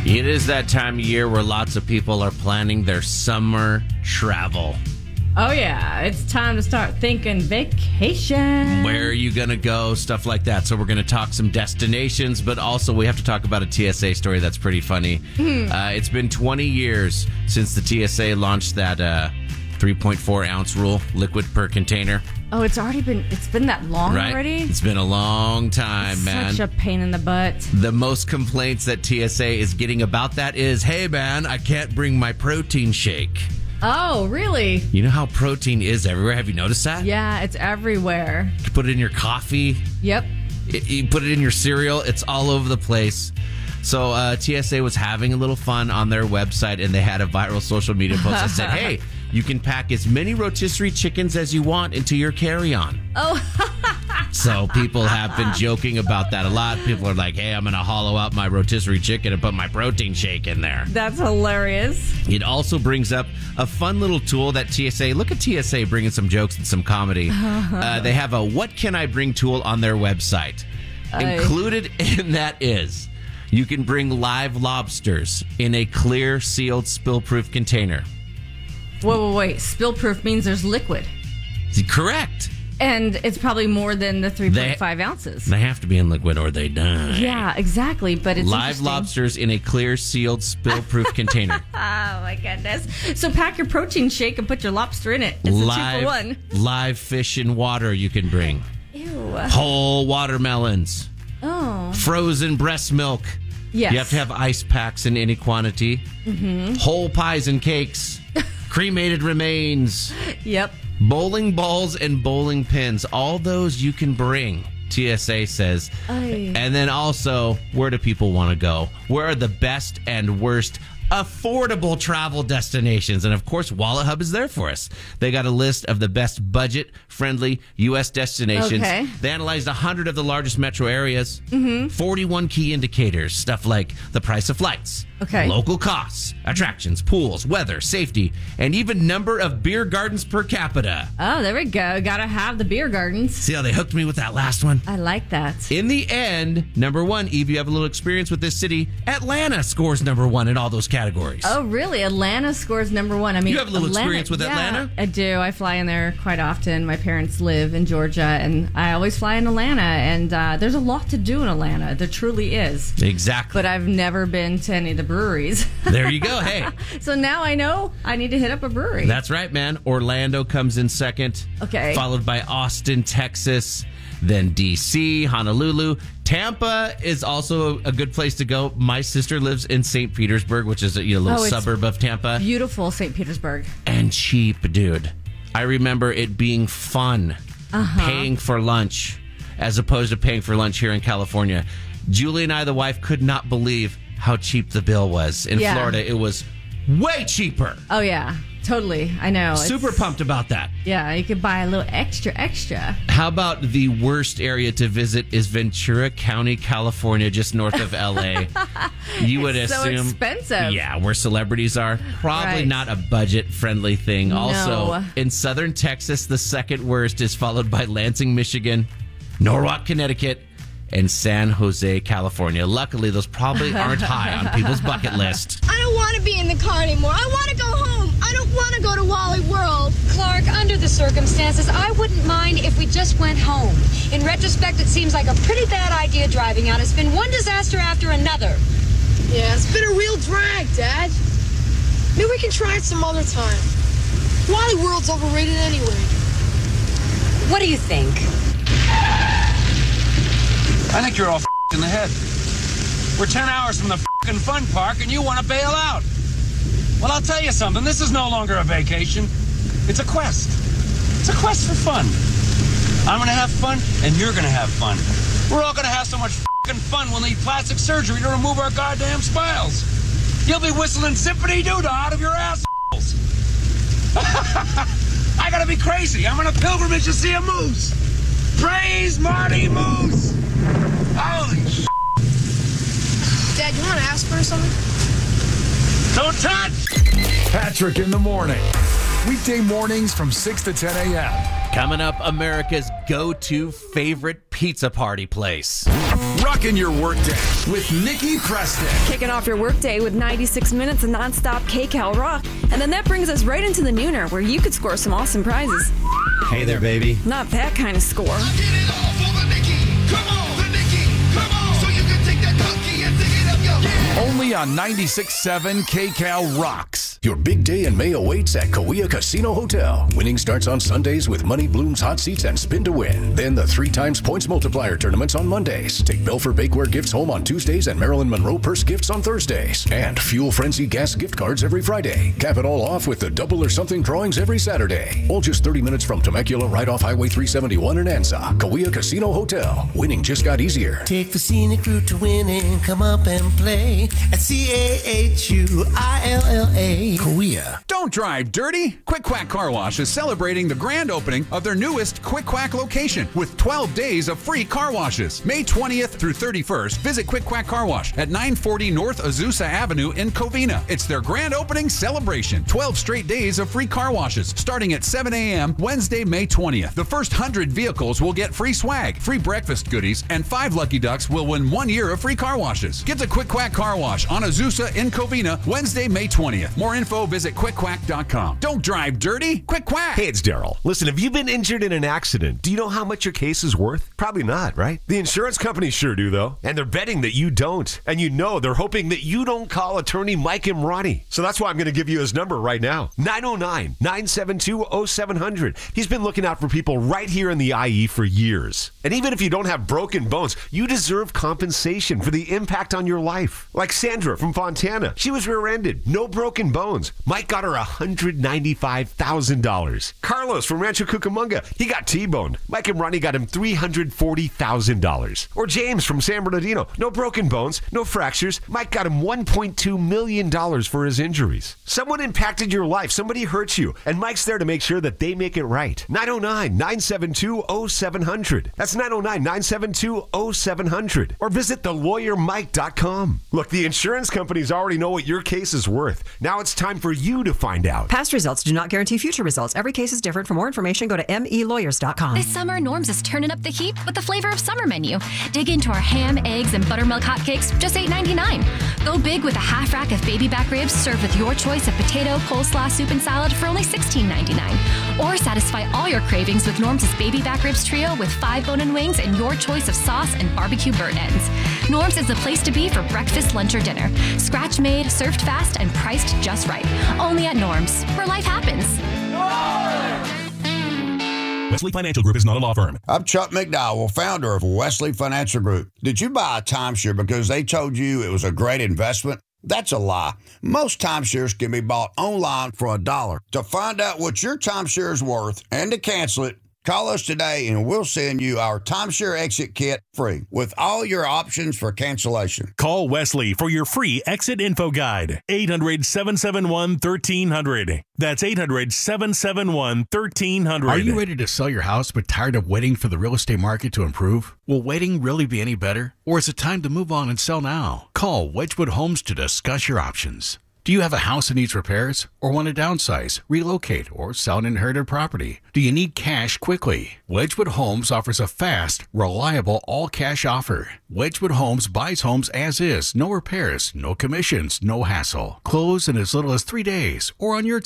It is that time of year where lots of people are planning their summer travel. Oh, yeah. It's time to start thinking vacation. Where are you going to go? Stuff like that. So we're going to talk some destinations, but also we have to talk about a TSA story that's pretty funny. It's been 20 years since the TSA launched that 3.4 ounce rule, liquid per container. Oh, it's been that long Right? already? It's been a long time, It's man. such a pain in the butt. The most complaints that TSA is getting about that is, hey, man, I can't bring my protein shake. Oh, really? You know how protein is everywhere? Have you noticed that? Yeah, it's everywhere. You put it in your coffee. Yep. You put it in your cereal. It's all over the place. So TSA was having a little fun on their website, and they had a viral social media post that said, hey, you can pack as many rotisserie chickens as you want into your carry-on. Oh, So people have been joking about that a lot. People are like, hey, I'm going to hollow out my rotisserie chicken and put my protein shake in there. that's hilarious. It also brings up a fun little tool that TSA, look at TSA bringing some jokes and some comedy. They have a what can I bring tool on their website. Included in that is you can bring live lobsters in a clear, sealed, spill-proof container. Wait. Spill-proof means there's liquid. Correct. And it's probably more than the 3.5 ounces. They have to be in liquid or they die. Yeah, exactly. But it's Live interesting. lobsters in a clear, sealed, spill-proof container. Oh, my goodness. So pack your protein shake and put your lobster in it. It's a 2-for-1. Live fish in water you can bring. Ew. Whole watermelons. Oh. Frozen breast milk. Yes. You have to have ice packs in any quantity. Mm-hmm. Whole pies and cakes. Cremated remains. Yep. Bowling balls and bowling pins. All those you can bring, TSA says. Aye. And then also, where do people want to go? Where are the best and worst affordable travel destinations? And of course, Wallet Hub is there for us. They got a list of the best budget-friendly U.S. destinations. Okay. They analyzed 100 of the largest metro areas. 41 key indicators, stuff like the price of flights, Okay. local costs, attractions, pools, weather, safety, and even number of beer gardens per capita. Oh, there we go. Gotta have the beer gardens. See how they hooked me with that last one? I like that. In the end, number one, Eve, you have a little experience with this city. Atlanta scores number one in all those categories. Oh, really? Atlanta scores number one. I mean, You have a little experience with Atlanta? I do. I fly in there quite often. My parents live in Georgia, and I always fly in Atlanta. And there's a lot to do in Atlanta. There truly is. Exactly. But I've never been to any of the breweries. There you go. Hey, So now I know I need to hit up a brewery. that's right, man. Orlando comes in second. Okay. Followed by Austin, Texas, then D.C., Honolulu. Tampa is also a good place to go. My sister lives in St. Petersburg, which is a little Oh, it's suburb of Tampa. Beautiful St. Petersburg. And cheap, dude. I remember it being fun paying for lunch as opposed to paying for lunch here in California. Julie and I, the wife, could not believe how cheap the bill was. In Yeah. Florida, it was way cheaper. Oh, yeah. Totally. I know. Super pumped about that. Yeah, you could buy a little extra. How about the worst area to visit is Ventura County, California, just north of LA. You would It's so assume expensive. Yeah, where celebrities are. Probably Right. not a budget-friendly thing. Also, No. in southern Texas, the second worst is followed by Lansing, Michigan, Norwalk, Connecticut, and San Jose, California. Luckily, those probably aren't high on people's bucket list. I don't want to be in the car anymore. I want to go home. I don't want to go to Wally World. Clark, under the circumstances, I wouldn't mind if we just went home. In retrospect, it seems like a pretty bad idea driving out. It's been one disaster after another. Yeah, it's been a real drag, Dad. Maybe we can try it some other time. Wally World's overrated anyway. What do you think? I think you're all in the head. We're 10 hours from the fun park and you want to bail out. Well, I'll tell you something. This is no longer a vacation. It's a quest. It's a quest for fun. I'm going to have fun and you're going to have fun. We're all going to have so much fun we'll need plastic surgery to remove our goddamn smiles. You'll be whistling zippity-doo-dah out of your assholes. I got to be crazy. I'm on a pilgrimage to see a moose. Praise Marty Moose. Holy shit. Dad, you want to ask her something? Don't touch! Patrick in the morning. Weekday mornings from 6 to 10 a.m. Coming up, America's go-to favorite pizza party place. Rocking your workday with Nikki Preston. Kicking off your workday with 96 minutes of nonstop KCal rock. And then that brings us right into the Nooner, where you could score some awesome prizes. Hey there, baby. Not that kind of score. I get it all for the Nikki. Come on, the Nikki. Come on, so you can take that cookie and dig it up, yo. Yeah. Only on 96.7 KCal Rocks. Your big day in May awaits at Kauai Casino Hotel. Winning starts on Sundays with Money Blooms Hot Seats and Spin to Win. Then the 3 times points multiplier tournaments on Mondays. Take Belfer Bakeware gifts home on Tuesdays and Marilyn Monroe purse gifts on Thursdays. And Fuel Frenzy gas gift cards every Friday. Cap it all off with the double or something drawings every Saturday. All just 30 minutes from Temecula, right off Highway 371 in Anza. Kauai Casino Hotel. Winning just got easier. Take the scenic route to winning. Come up and play at CAHUILLA. Kauai. Don't drive dirty. Quick Quack Car Wash is celebrating the grand opening of their newest Quick Quack location with 12 days of free car washes. May 20th through 31st, visit Quick Quack Car Wash at 940 North Azusa Avenue in Covina. It's their grand opening celebration. 12 straight days of free car washes starting at 7 a.m. Wednesday, May 20th. The first 100 vehicles will get free swag, free breakfast goodies, and 5 lucky ducks will win 1 year of free car washes. Get to Quick Quack Car Wash on Azusa in Covina Wednesday, May 20th. More info, visit quickquack.com. Don't drive dirty. Quick Quack. Hey, it's Daryl. Listen, have you been injured in an accident? Do you know how much your case is worth? Probably not, right? The insurance companies sure do, though. And they're betting that you don't. And you know they're hoping that you don't call attorney Mike Imrani. So that's why I'm going to give you his number right now. 909-972-0700. He's been looking out for people right here in the IE for years. And even if you don't have broken bones, you deserve compensation for the impact on your life. Like Sandra from Fontana. She was rear-ended. No broken bones. Mike got her $195,000. Carlos from Rancho Cucamonga. He got T-boned. Mike and Ronnie got him $340,000. Or James from San Bernardino. No broken bones. No fractures. Mike got him $1.2 million for his injuries. Someone impacted your life. Somebody hurt you. And Mike's there to make sure that they make it right. 909-972-0700. That's 909-972-0700. Or visit thelawyermike.com. Look, the insurance companies already know what your case is worth. Now it's time for you to find out. Past results do not guarantee future results. Every case is different. For more information, go to melawyers.com. This summer, Norm's is turning up the heat with the flavor of summer menu. Dig into our ham, eggs, and buttermilk hotcakes, just $8.99. Go big with a half rack of baby back ribs served with your choice of potato, coleslaw, soup, and salad for only $16.99. Or satisfy all your cravings with Norm's baby back ribs trio with 5 bone-in wings and your choice of sauce and barbecue burnt ends. Norm's is the place to be for breakfast, lunch, or dinner. Scratch made, served fast, and priced just right. Only at Norm's, where life happens. Wesley Financial Group is not a law firm. I'm Chuck McDowell, founder of Wesley Financial Group. Did you buy a timeshare because they told you it was a great investment? That's a lie. Most timeshares can be bought online for $1. To find out what your timeshare is worth and to cancel it, call us today and we'll send you our timeshare exit kit free with all your options for cancellation. Call Wesley for your free exit info guide. 800-771-1300. That's 800-771-1300. Are you ready to sell your house but tired of waiting for the real estate market to improve? Will waiting really be any better? Or is it time to move on and sell now? Call Wedgwood Homes to discuss your options. Do you have a house that needs repairs or want to downsize, relocate, or sell an inherited property? Do you need cash quickly? Wedgwood Homes offers a fast, reliable, all-cash offer. Wedgwood Homes buys homes as is, no repairs, no commissions, no hassle. Close in as little as 3 days or on your